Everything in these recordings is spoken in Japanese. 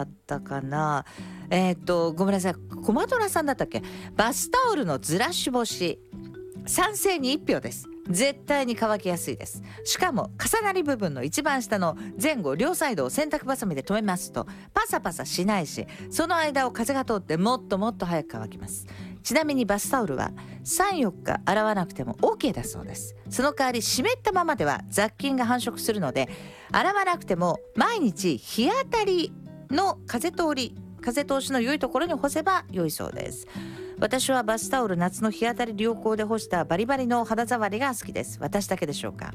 ったかな。ごめんなさい、コマドラさんだったっけ。バスタオルのずらし干し、賛成に1票です。絶対に乾きやすいです。しかも重なり部分の一番下の前後両サイドを洗濯バサミで留めますとパサパサしないし、その間を風が通ってもっともっと早く乾きます。ちなみにバスタオルは 3,4 日洗わなくても OK だそうです。その代わり湿ったままでは雑菌が繁殖するので、洗わなくても毎日日当たりの風通しの良いところに干せば良いそうです。私はバスタオル夏の日当たり良好で干したバリバリの肌触りが好きです。私だけでしょうか。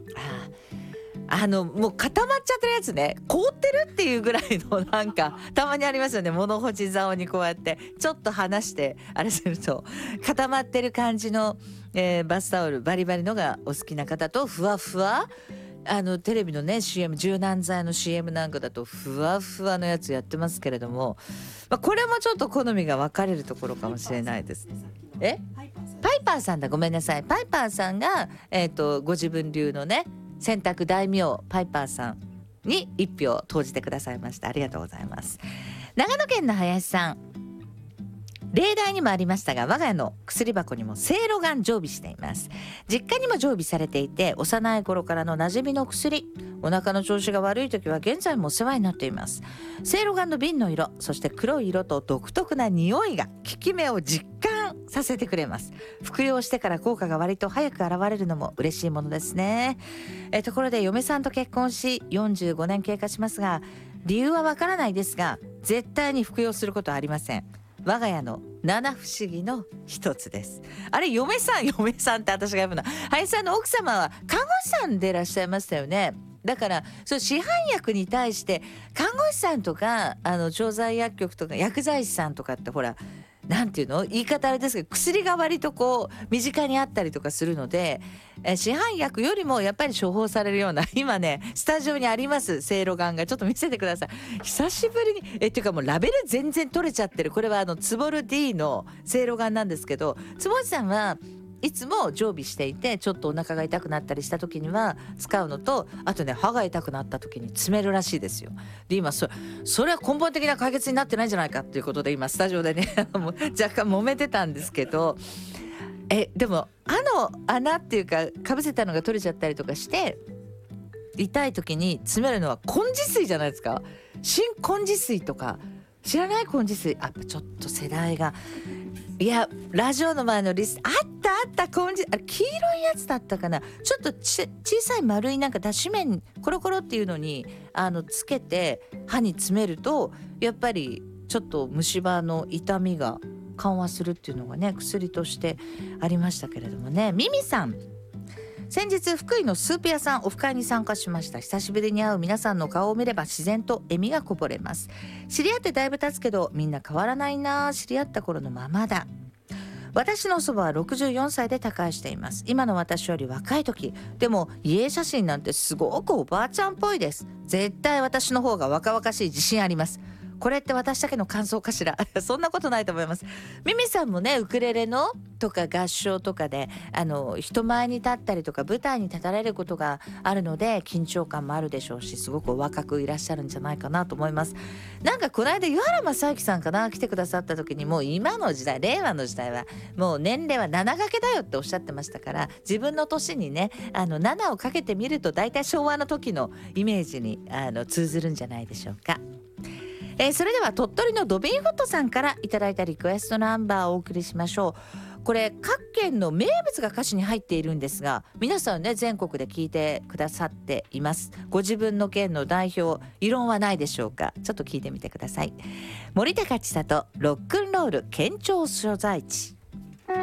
もう固まっちゃってるやつね、凍ってるっていうぐらいのなんかたまにありますよね。物干し竿にこうやってちょっと離してあれすると固まってる感じの、バスタオルバリバリのがお好きな方と、ふわふわテレビのね CM、 柔軟剤の CM なんかだとふわふわのやつやってますけれども、これもちょっと好みが分かれるところかもしれないです。パイパーさんだ、ごめんなさい。パイパーさんが、ご自分流のね洗濯大名パイパーさんに1票投じてくださいました。ありがとうございます。長野県の林さん、例題にもありましたが、我が家の薬箱にもせいろがん常備しています。実家にも常備されていて、幼い頃からの馴染みの薬。お腹の調子が悪い時は現在もお世話になっています。せいろがんの瓶の色、そして黒い色と独特な匂いが効き目を実感させてくれます。服用してから効果が割と早く現れるのも嬉しいものですね。ところで嫁さんと結婚し45年経過しますが、理由はわからないですが絶対に服用することはありません。我が家の七不思議の一つです。あれ、嫁さんって私が呼ぶの。林さんの奥様は看護師さんでいらっしゃいましたよね。だからそう市販薬に対して看護師さんとか調剤薬局とか薬剤師さんとかってほらなんていうの、言い方あれですけど薬が割とこう身近にあったりとかするので、市販薬よりもやっぱり処方されるような、今ねスタジオにありますせいろがんが、ちょっと見せてください。久しぶりにっていうかもうラベル全然取れちゃってる。これはツボル D のせいろがんなんですけど、坪内さんはいつも常備していて、ちょっとお腹が痛くなったりした時には使うのと、あとね歯が痛くなった時に詰めるらしいですよ。で今それは根本的な解決になってないんじゃないかっていうことで今スタジオでねもう若干揉めてたんですけど、でも穴っていうかかぶせたのが取れちゃったりとかして痛い時に詰めるのは根治水じゃないですか。新根治水とか知らない？根治水ちょっと世代が、いやラジオの前のリスあった根治、黄色いやつだったかな。ちょっと小さい丸いなんか脱脂綿コロコロっていうのにつけて歯に詰めるとやっぱりちょっと虫歯の痛みが緩和するっていうのがね薬としてありましたけれどもね。ミミさん、先日福井のスープ屋さんオフ会に参加しました。久しぶりに会う皆さんの顔を見れば自然と笑みがこぼれます。知り合ってだいぶ経つけどみんな変わらないな、知り合った頃のままだ。私の祖母は64歳で他界しています。今の私より若い時でも遺影写真なんてすごくおばあちゃんっぽいです。絶対私の方が若々しい自信あります。これって私だけの感想かしらそんなことないと思います。ミミさんもねウクレレのとか合唱とかで人前に立ったりとか舞台に立たれることがあるので緊張感もあるでしょうし、すごくお若くいらっしゃるんじゃないかなと思います。なんかこの間湯原正幸さんかな来てくださった時に、もう今の時代令和の時代はもう年齢は7掛けだよっておっしゃってましたから、自分の年にね7をかけてみると大体昭和の時のイメージに通ずるんじゃないでしょうか。それでは鳥取のドビンフットさんからいただいたリクエストナンバーをお送りしましょう。これ各県の名物が歌詞に入っているんですが、皆さんね全国で聞いてくださっています。ご自分の県の代表異論はないでしょうか。ちょっと聞いてみてください。森高千里ロックンロール県庁所在地。